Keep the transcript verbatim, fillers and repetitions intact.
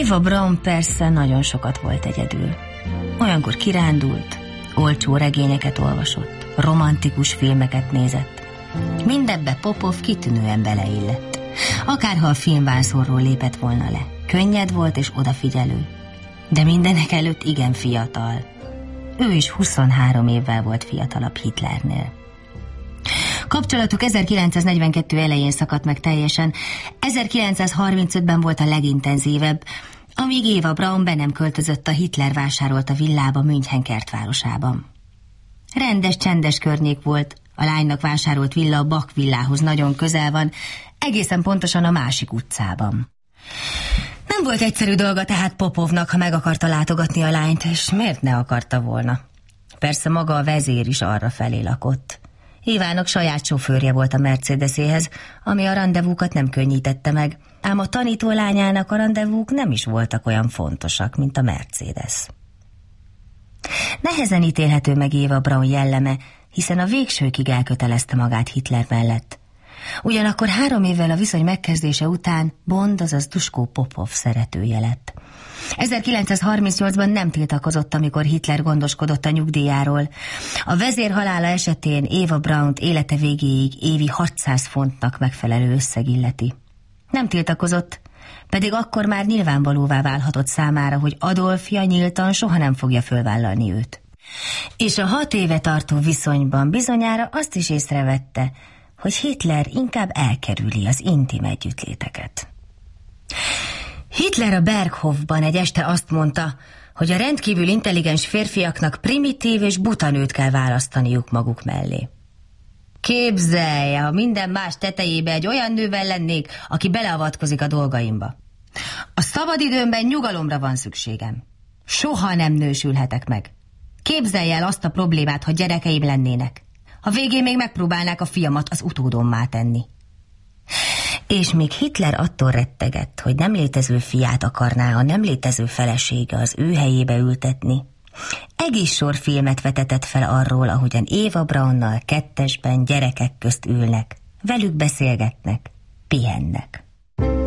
Eva Braun persze nagyon sokat volt egyedül. Olyankor kirándult, olcsó regényeket olvasott, romantikus filmeket nézett. Mindebbe Popov kitűnően beleillett. Akárha a filmvászorról lépett volna le. Könnyed volt és odafigyelő. De mindenek előtt igen fiatal. Ő is huszonhárom évvel volt fiatalabb Hitlernél. Kapcsolatuk ezerkilencszáznegyvenkettő elején szakadt meg teljesen. ezerkilencszázharmincötben volt a legintenzívebb, amíg Eva Braun be nem költözött a Hitler vásárolta villába München kertvárosában. Rendes, csendes környék volt, a lánynak vásárolt villa a Bach villához nagyon közel van, egészen pontosan a másik utcában. Nem volt egyszerű dolga tehát Popovnak, ha meg akarta látogatni a lányt, és miért ne akarta volna? Persze maga a vezér is arra felé lakott. Évának saját sofőrje volt a Mercedeséhez, ami a randevúkat nem könnyítette meg, ám a tanító lányának a randevúk nem is voltak olyan fontosak, mint a Mercedes. Nehezen ítélhető meg Eva Braun jelleme, hiszen a végsőkig elkötelezte magát Hitler mellett. Ugyanakkor három évvel a viszony megkezdése után Bond, azaz Duško Popov szeretője lett. ezerkilencszázharmincnyolcban nem tiltakozott, amikor Hitler gondoskodott a nyugdíjáról. A vezér halála esetén Eva Braunt élete végéig évi hatszáz fontnak megfelelő összeg illeti. Nem tiltakozott, pedig akkor már nyilvánvalóvá válhatott számára, hogy Adolfja nyíltan soha nem fogja fölvállalni őt. És a hat éve tartó viszonyban bizonyára azt is észrevette, hogy Hitler inkább elkerüli az intim együttléteket. Hitler a Berghofban egy este azt mondta, hogy a rendkívül intelligens férfiaknak primitív és buta nőt kell választaniuk maguk mellé. Képzelje, ha minden más tetejébe egy olyan nővel lennék, aki beleavatkozik a dolgaimba. A szabadidőmben nyugalomra van szükségem. Soha nem nősülhetek meg. Képzelje el azt a problémát, hogy gyerekeim lennének. A végén még megpróbálnák a fiamat az utódommá tenni. És még Hitler attól rettegett, hogy nem létező fiát akarná a nem létező felesége az ő helyébe ültetni. Egész sor filmet vetetett fel arról, ahogyan Eva Braunnal kettesben gyerekek közt ülnek, velük beszélgetnek, pihennek.